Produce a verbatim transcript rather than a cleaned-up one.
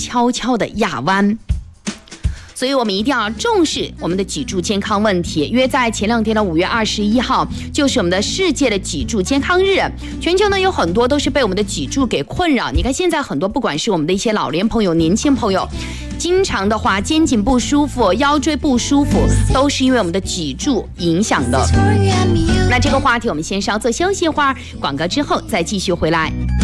悄悄的压弯。所以我们一定要重视我们的脊柱健康问题，因为在前两天的五月二十一号，就是我们的世界的脊柱健康日。全球呢有很多都是被我们的脊柱给困扰。你看现在很多不管是我们的一些老年朋友、年轻朋友，经常的话肩颈不舒服、腰椎不舒服，都是因为我们的脊柱影响的。那这个话题我们先稍作休息一会儿，广告之后再继续回来。